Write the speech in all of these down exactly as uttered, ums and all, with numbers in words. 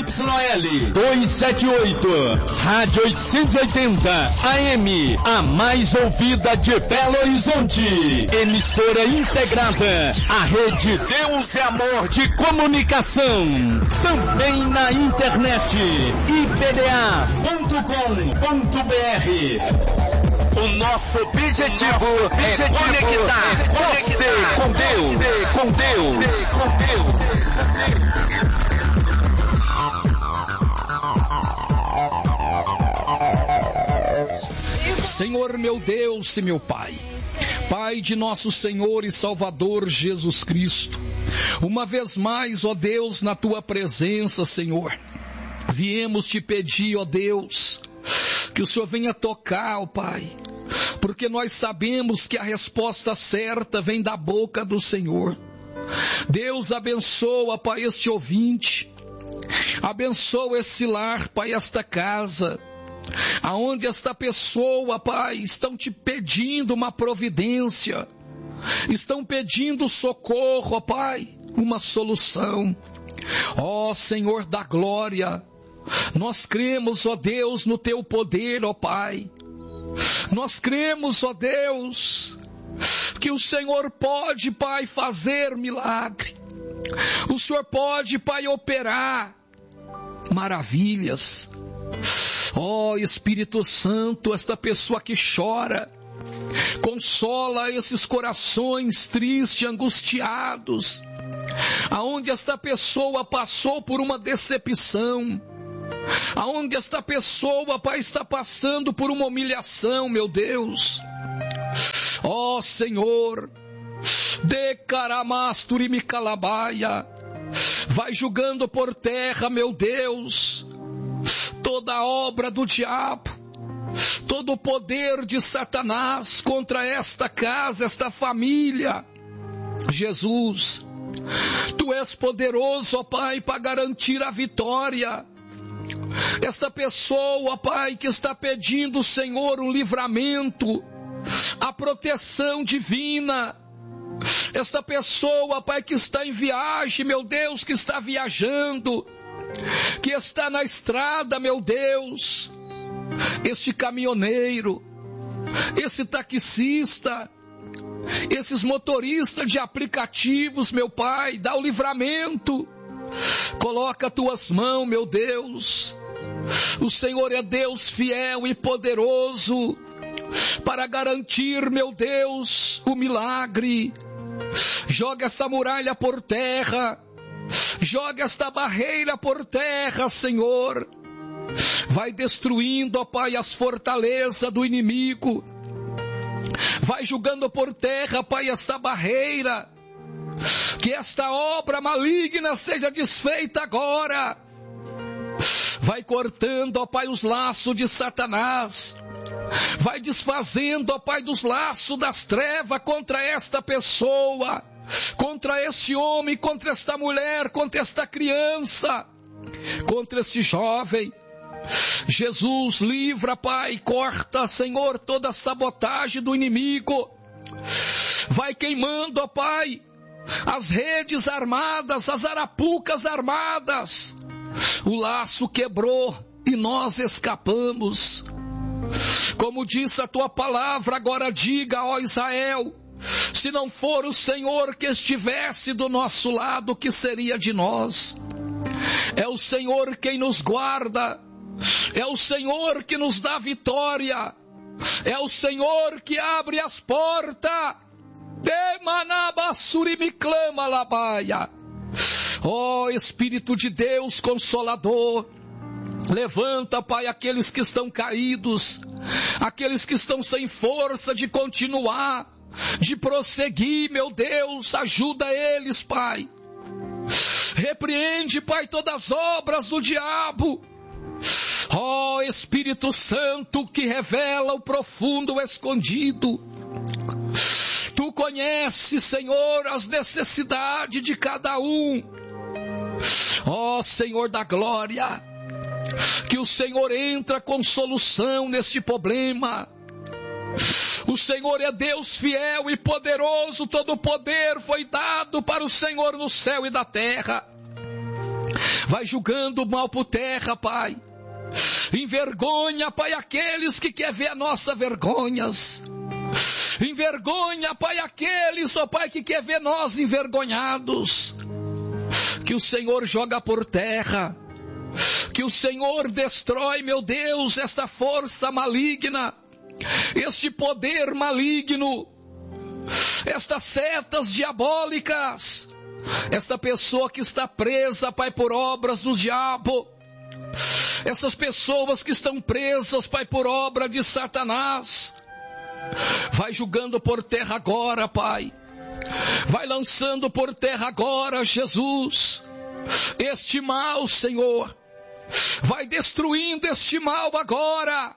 L duzentos e setenta e oito, Rádio oitocentos e oitenta A M, a mais ouvida de Belo Horizonte. Emissora integrada à Rede Deus e Amor de Comunicação. Também na internet, i p d a ponto com ponto b r. O nosso objetivo, nosso objetivo é conectar, é conectar você com Deus, você com Deus, com Deus. Senhor meu Deus e meu Pai, Pai de nosso Senhor e Salvador Jesus Cristo, uma vez mais, ó Deus, na Tua presença, Senhor, viemos te pedir, ó Deus, que o Senhor venha tocar, ó Pai, porque nós sabemos que a resposta certa vem da boca do Senhor. Deus abençoa, Pai, este ouvinte, abençoa esse lar, Pai, esta casa, aonde esta pessoa, Pai, estão te pedindo uma providência, estão pedindo socorro, ó Pai, uma solução. Ó Senhor da glória, nós cremos, ó Deus, no Teu poder, ó Pai. Nós cremos, ó Deus, que o Senhor pode, Pai, fazer milagre. O Senhor pode, Pai, operar maravilhas. Ó Espírito Santo, esta pessoa que chora, consola esses corações tristes, angustiados, aonde esta pessoa passou por uma decepção, aonde esta pessoa, Pai, está passando por uma humilhação, meu Deus. Ó Senhor, de caramasturi me calabaia, vai julgando por terra, meu Deus, toda a obra do diabo, todo o poder de Satanás contra esta casa, esta família. Jesus, Tu és poderoso, ó Pai, para garantir a vitória. Esta pessoa, Pai, que está pedindo, Senhor, um livramento, a proteção divina. Esta pessoa, Pai, que está em viagem, meu Deus, que está viajando, que está na estrada, meu Deus, este caminhoneiro, esse taxista, esses motoristas de aplicativos, meu Pai, dá o livramento, coloca Tuas mãos, meu Deus. O Senhor é Deus fiel e poderoso para garantir, meu Deus, o milagre. Joga essa muralha por terra, joga esta barreira por terra, Senhor. Vai destruindo, ó Pai, as fortalezas do inimigo. Vai jogando por terra, Pai, esta barreira. Que esta obra maligna seja desfeita agora. Vai cortando, ó Pai, os laços de Satanás. Vai desfazendo, ó Pai, dos laços das trevas contra esta pessoa, contra esse homem, contra esta mulher, contra esta criança, contra esse jovem. Jesus, livra, Pai, corta, Senhor, toda a sabotagem do inimigo. Vai queimando, ó Pai, as redes armadas, as arapucas armadas. O laço quebrou e nós escapamos. Como disse a Tua palavra, agora diga, ó Israel, se não for o Senhor que estivesse do nosso lado, o que seria de nós? É o Senhor quem nos guarda, é o Senhor que nos dá vitória, é o Senhor que abre as portas. Ó Espírito de Deus Consolador, levanta, Pai, aqueles que estão caídos, aqueles que estão sem força de continuar, de prosseguir, meu Deus, ajuda eles, Pai. Repreende, Pai, todas as obras do diabo. Ó Espírito Santo, que revela o profundo escondido. Tu conheces, Senhor, as necessidades de cada um. Ó Senhor da glória, que o Senhor entra com solução neste problema. O Senhor é Deus fiel e poderoso, todo o poder foi dado para o Senhor no céu e na terra. Vai julgando o mal por terra, Pai. Envergonha, Pai, aqueles que querem ver a nossa vergonhas. Envergonha, Pai, aqueles, ó Pai, que quer ver nós envergonhados. Que o Senhor joga por terra. Que o Senhor destrói, meu Deus, esta força maligna, este poder maligno, estas setas diabólicas, esta pessoa que está presa, Pai, por obras do diabo, essas pessoas que estão presas, Pai, por obra de Satanás. Vai julgando por terra agora, Pai. Vai lançando por terra agora, Jesus, este mal, Senhor. Vai destruindo este mal agora.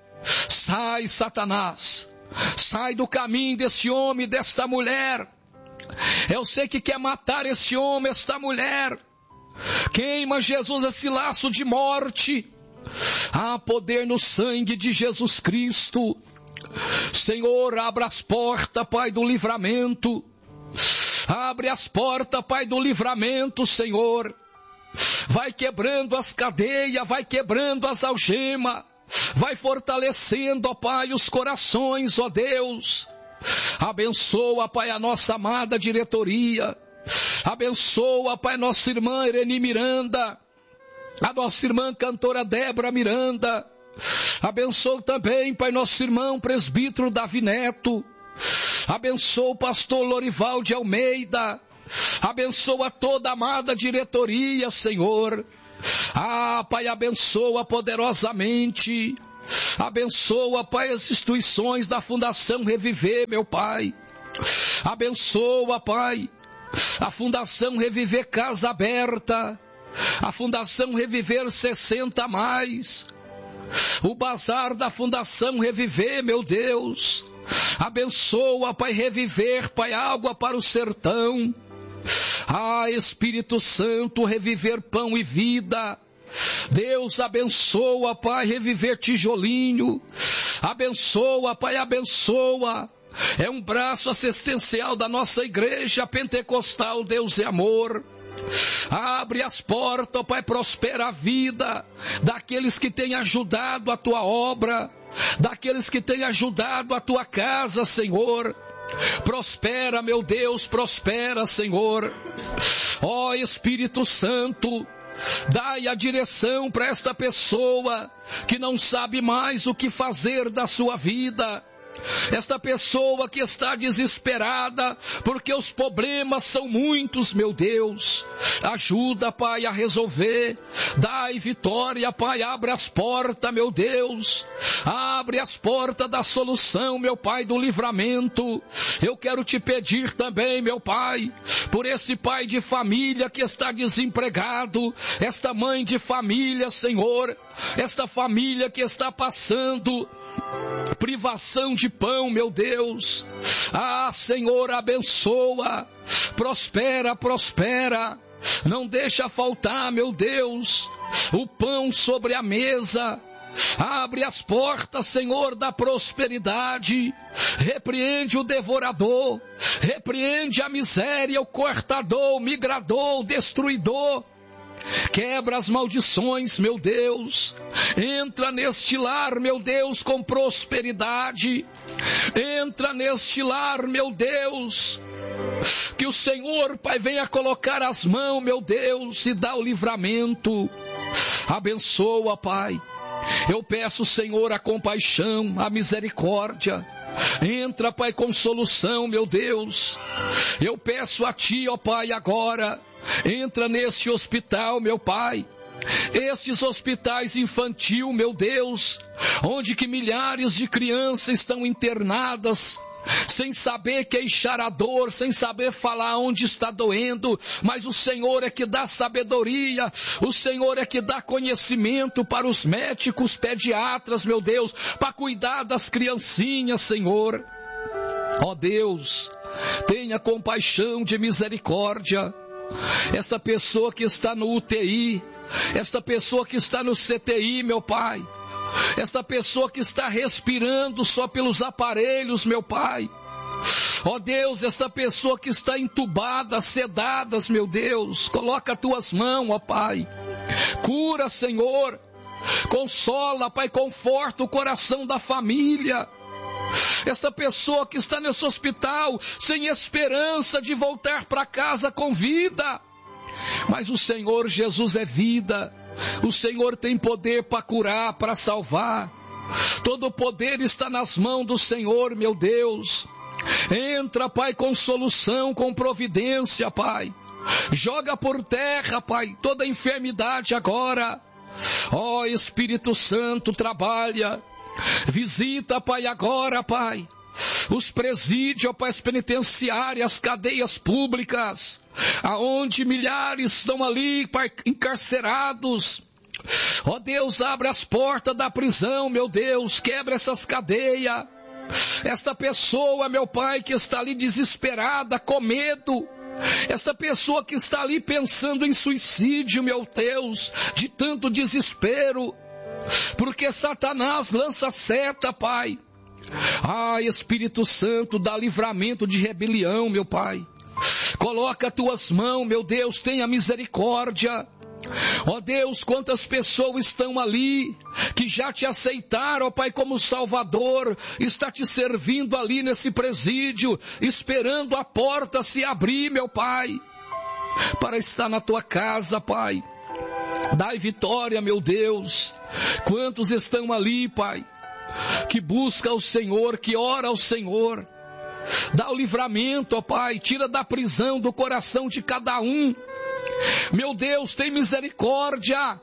Sai, Satanás. Sai do caminho desse homem, desta mulher. Eu sei que quer matar este homem, esta mulher. Queima, Jesus, esse laço de morte. Há poder no sangue de Jesus Cristo. Senhor, abra as portas, Pai, do livramento. Abre as portas, Pai, do livramento, Senhor. Vai quebrando as cadeias, vai quebrando as algemas, vai fortalecendo, ó Pai, os corações, ó Deus. Abençoa, Pai, a nossa amada diretoria. Abençoa, Pai, nossa irmã Irene Miranda, a nossa irmã cantora Débora Miranda. Abençoa também, Pai, nosso irmão presbítero Davi Neto. Abençoa o pastor Lorival de Almeida. Abençoa toda a amada diretoria, Senhor. Ah, Pai, abençoa poderosamente. Abençoa, Pai, as instituições da Fundação Reviver, meu Pai. Abençoa, Pai, a Fundação Reviver Casa Aberta, a Fundação Reviver sessenta a mais, o bazar da Fundação Reviver, meu Deus. Abençoa, Pai, Reviver, Pai, água para o sertão. Ah, Espírito Santo, Reviver pão e vida. Deus, abençoa, Pai, Reviver tijolinho. Abençoa, Pai, abençoa. É um braço assistencial da nossa igreja pentecostal, Deus é amor. Abre as portas, Pai, prospera a vida daqueles que têm ajudado a Tua obra, daqueles que têm ajudado a Tua casa, Senhor. Prospera, meu Deus, prospera, Senhor. Ó Espírito Santo, dai a direção para esta pessoa que não sabe mais o que fazer da sua vida. Esta pessoa que está desesperada, porque os problemas são muitos, meu Deus. Ajuda, Pai, a resolver. Dai vitória, Pai, abre as portas, meu Deus. Abre as portas da solução, meu Pai, do livramento. Eu quero te pedir também, meu Pai, por esse pai de família que está desempregado, esta mãe de família, Senhor, esta família que está passando privação de pão, meu Deus. Ah, Senhor, abençoa, prospera, prospera, não deixa faltar, meu Deus, o pão sobre a mesa. Abre as portas, Senhor, da prosperidade. Repreende o devorador, repreende a miséria, o cortador, o migrador, o destruidor. Quebra as maldições, meu Deus. Entra neste lar, meu Deus, com prosperidade. Entra neste lar, meu Deus. Que o Senhor, Pai, venha colocar as mãos, meu Deus, e dá o livramento. Abençoa, Pai. Eu peço, Senhor, a compaixão, a misericórdia. Entra, Pai, com solução, meu Deus. Eu peço a Ti, ó Pai, agora. Entra nesse hospital, meu Pai. Estes hospitais infantil, meu Deus, onde que milhares de crianças estão internadas, sem saber queixar a dor, sem saber falar onde está doendo, mas o Senhor é que dá sabedoria, o Senhor é que dá conhecimento para os médicos, pediatras, meu Deus, para cuidar das criancinhas, Senhor. Ó Deus, tenha compaixão de misericórdia. Esta pessoa que está no U T I, esta pessoa que está no C T I, meu Pai, esta pessoa que está respirando só pelos aparelhos, meu Pai. Ó Deus, esta pessoa que está entubada, sedadas, meu Deus, coloca as tuas mãos, ó Pai. Cura, Senhor. Consola, Pai, conforta o coração da família. Esta pessoa que está nesse hospital, sem esperança de voltar para casa com vida. Mas o Senhor Jesus é vida. O Senhor tem poder para curar, para salvar. Todo o poder está nas mãos do Senhor, meu Deus. Entra, Pai, com solução, com providência, Pai. Joga por terra, Pai, toda enfermidade agora. Ó Espírito Santo, trabalha. Visita, Pai, agora, Pai, os presídios, Pai, as penitenciárias, as cadeias públicas, aonde milhares estão ali, Pai, encarcerados. Ó Deus, abre as portas da prisão, meu Deus, quebra essas cadeias. Esta pessoa, meu Pai, que está ali desesperada, com medo. Esta pessoa que está ali pensando em suicídio, meu Deus, de tanto desespero. Porque Satanás lança seta, Pai. Ai, Espírito Santo, dá livramento de rebelião, meu Pai. Coloca as tuas mãos, meu Deus, tenha misericórdia. Ó Deus, quantas pessoas estão ali, que já te aceitaram, ó Pai, como Salvador, está te servindo ali nesse presídio, esperando a porta se abrir, meu Pai, para estar na tua casa, Pai. Dai vitória, meu Deus. Quantos estão ali, Pai, que busca o Senhor, que ora ao Senhor. Dá o livramento, ó Pai, tira da prisão do coração de cada um. Meu Deus, tem misericórdia.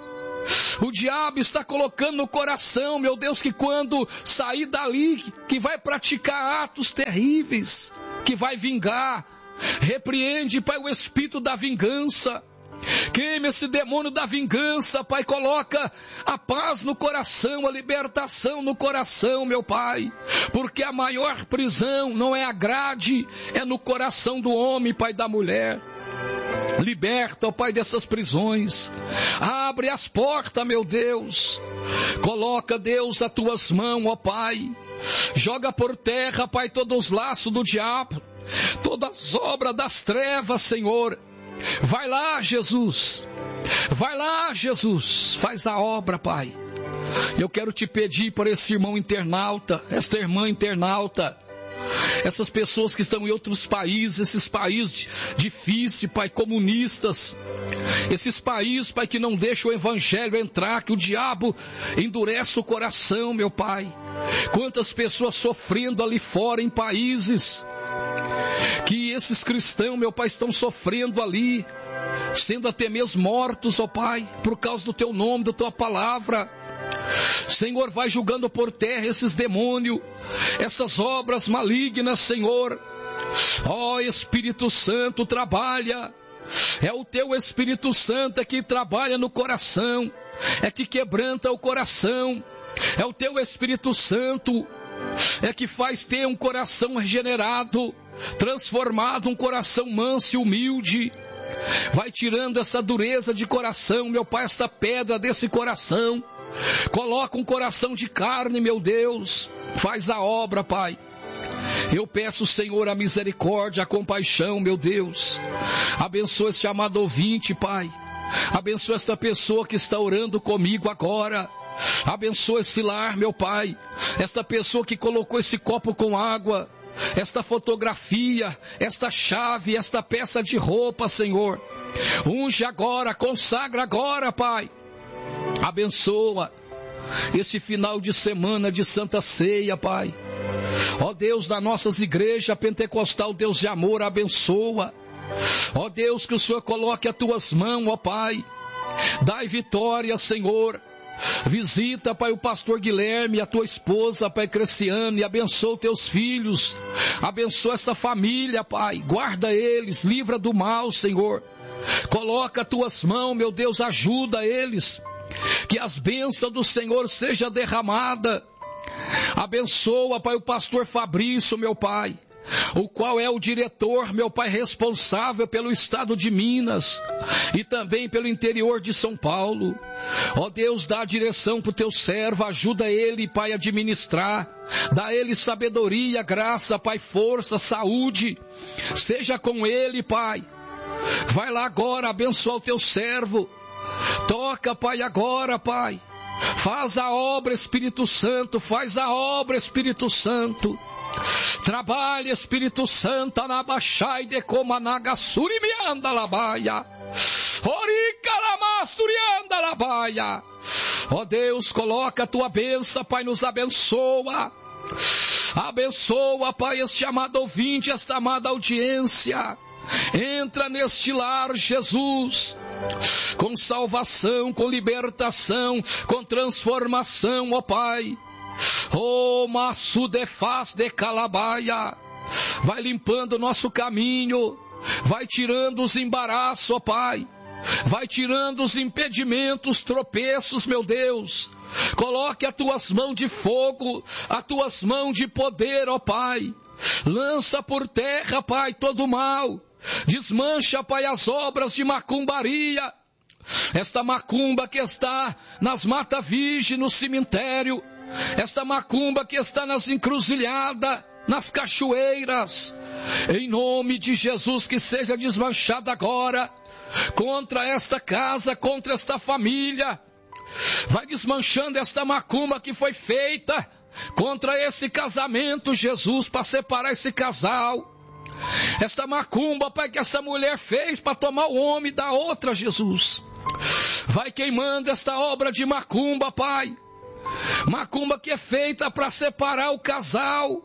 O diabo está colocando no coração, meu Deus, que quando sair dali, que vai praticar atos terríveis, que vai vingar. Repreende, Pai, o espírito da vingança. Queime esse demônio da vingança, Pai, coloca a paz no coração, a libertação no coração, meu Pai, porque a maior prisão não é a grade, é no coração do homem, Pai, da mulher. Liberta, ó Pai, dessas prisões, abre as portas, meu Deus, coloca, Deus, as tuas mãos, ó Pai, joga por terra, Pai, todos os laços do diabo, todas as obras das trevas, Senhor. Vai lá, Jesus, vai lá, Jesus, faz a obra, Pai. Eu quero te pedir por esse irmão internauta, esta irmã internauta, essas pessoas que estão em outros países, esses países difíceis, Pai, comunistas, esses países, Pai, que não deixam o evangelho entrar, que o diabo endurece o coração, meu Pai. Quantas pessoas sofrendo ali fora em países que esses cristãos, meu Pai, estão sofrendo ali, sendo até mesmo mortos, ó Pai, por causa do teu nome, da tua palavra. Senhor, vai julgando por terra esses demônios, essas obras malignas, Senhor. Ó Espírito Santo, trabalha. É o teu Espírito Santo que trabalha no coração, é que quebranta o coração. É o teu Espírito Santo é que faz ter um coração regenerado, transformado, um coração manso e humilde. Vai tirando essa dureza de coração, meu Pai, esta pedra desse coração. Coloca um coração de carne, meu Deus. Faz a obra, Pai. Eu peço, Senhor, a misericórdia, a compaixão, meu Deus. Abençoa esse amado ouvinte, Pai. Abençoa esta pessoa que está orando comigo agora. Abençoa esse lar, meu Pai. Esta pessoa que colocou esse copo com água, esta fotografia, esta chave, esta peça de roupa, Senhor. Unge agora, consagra agora, Pai. Abençoa esse final de semana de Santa Ceia, Pai. Ó Deus das nossas igrejas pentecostal, Deus de amor, abençoa. Ó Deus, que o Senhor coloque as tuas mãos, ó Pai. Dai vitória, Senhor. Visita, Pai, o pastor Guilherme, a tua esposa, Pai, Cristiane, abençoa teus filhos, abençoa essa família, Pai, guarda eles, livra do mal, Senhor. Coloca as tuas mãos, meu Deus, ajuda eles, que as bênçãos do Senhor seja derramada. Abençoa, Pai, o pastor Fabrício, meu Pai, o qual é o diretor, meu Pai, responsável pelo estado de Minas e também pelo interior de São Paulo. Ó Deus, dá a direção para o teu servo, ajuda ele, Pai, a administrar. Dá a ele sabedoria, graça, Pai, força, saúde. Seja com ele, Pai. Vai lá agora abençoar o teu servo. Toca, Pai, agora, Pai. Faz a obra, Espírito Santo. Faz a obra, Espírito Santo. Trabalha, Espírito Santo. Anabachai de comanagasuri me anda labaia. Orica lamasturianda labaia. Ó Deus, coloca a tua bênção, Pai, nos abençoa. Abençoa, Pai, este amado ouvinte, esta amada audiência. Entra neste lar, Jesus, com salvação, com libertação, com transformação, ó Pai. Oh, maço de faz de calabaia. Vai limpando o nosso caminho. Vai tirando os embaraços, ó Pai. Vai tirando os impedimentos, tropeços, meu Deus. Coloque as tuas mãos de fogo, as tuas mãos de poder, ó Pai. Lança por terra, Pai, todo o mal. Desmancha, Pai, as obras de macumbaria. Esta macumba que está nas matas virgens, no cemitério. Esta macumba que está nas encruzilhadas, nas cachoeiras. Em nome de Jesus, que seja desmanchada agora. Contra esta casa, contra esta família. Vai desmanchando esta macumba que foi feita contra esse casamento, Jesus, para separar esse casal. Esta macumba, Pai, que essa mulher fez para tomar o homem da outra, Jesus. Vai queimando esta obra de macumba, Pai. Macumba que é feita para separar o casal.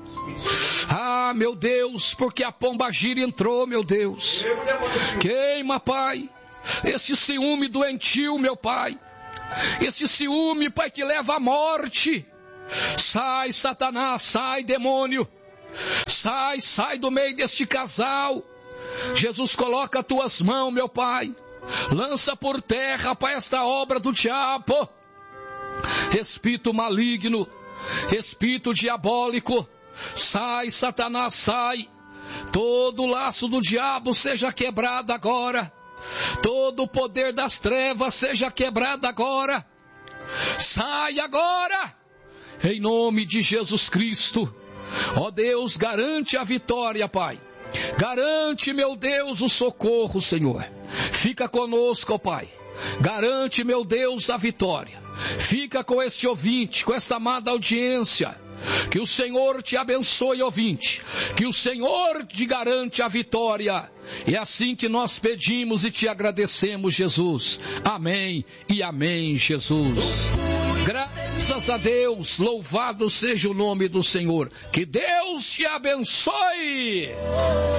Ah, meu Deus, porque a pombagira entrou, meu Deus. Queima, Pai, esse ciúme doentio, meu Pai. Esse ciúme, Pai, que leva à morte. Sai, Satanás, sai, demônio. Sai, sai do meio deste casal. Jesus, coloca as tuas mãos, meu Pai. Lança por terra, Pai, esta obra do diabo. Espírito maligno, espírito diabólico. Sai, Satanás, sai. Todo o laço do diabo seja quebrado agora. Todo o poder das trevas seja quebrado agora. Sai agora. Em nome de Jesus Cristo. Ó Deus, garante a vitória, Pai. Garante, meu Deus, o socorro, Senhor. Fica conosco, ó Pai. Garante, meu Deus, a vitória. Fica com este ouvinte, com esta amada audiência. Que o Senhor te abençoe, ouvinte. Que o Senhor te garante a vitória. É assim que nós pedimos e te agradecemos, Jesus. Amém e amém, Jesus. Graças a Deus, louvado seja o nome do Senhor. Que Deus te abençoe.